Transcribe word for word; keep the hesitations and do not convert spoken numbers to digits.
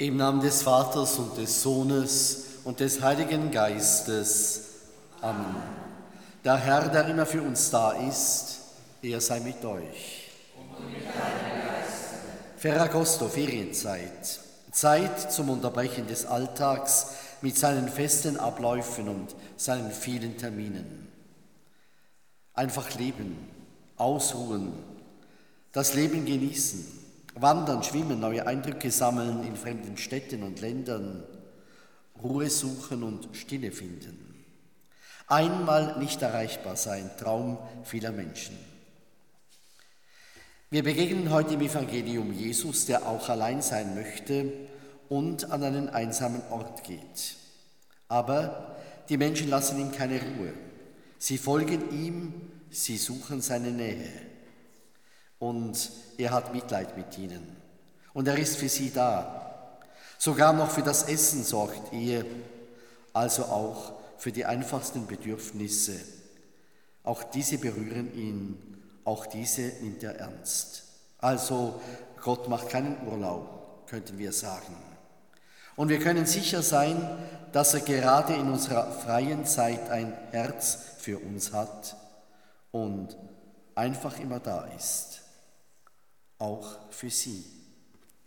Im Namen des Vaters und des Sohnes und des Heiligen Geistes. Amen. Der Herr, der immer für uns da ist, er sei mit euch. Und mit deinem Geiste. Ferragosto, Ferienzeit. Zeit zum Unterbrechen des Alltags mit seinen festen Abläufen und seinen vielen Terminen. Einfach leben, ausruhen, das Leben genießen. Wandern, schwimmen, neue Eindrücke sammeln in fremden Städten und Ländern, Ruhe suchen und Stille finden. Einmal nicht erreichbar sein, Traum vieler Menschen. Wir begegnen heute im Evangelium Jesus, der auch allein sein möchte und an einen einsamen Ort geht. Aber die Menschen lassen ihm keine Ruhe. Sie folgen ihm, sie suchen seine Nähe. Und er hat Mitleid mit ihnen. Und er ist für sie da. Sogar noch für das Essen sorgt er, also auch für die einfachsten Bedürfnisse. Auch diese berühren ihn, auch diese nimmt er ernst. Also Gott macht keinen Urlaub, könnten wir sagen. Und wir können sicher sein, dass er gerade in unserer freien Zeit ein Herz für uns hat und einfach immer da ist. Auch für sie.